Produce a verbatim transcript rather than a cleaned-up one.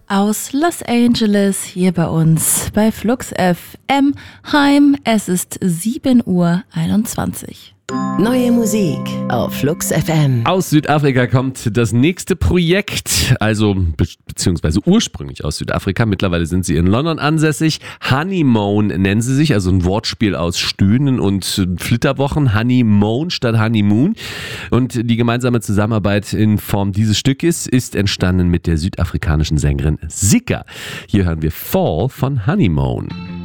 aus Los Angeles hier bei uns bei Flux F M Heim. Es ist sieben Uhr einundzwanzig. Neue Musik auf Flux F M. Aus Südafrika kommt das nächste Projekt, also be- beziehungsweise ursprünglich aus Südafrika. Mittlerweile sind sie in London ansässig. Honeymoon nennen sie sich, also ein Wortspiel aus Stöhnen und Flitterwochen. Honeymoon statt Honeymoon. Und die gemeinsame Zusammenarbeit in Form dieses Stückes ist entstanden mit der südafrikanischen Sängerin Sika. Hier hören wir Fall von Honeymoon.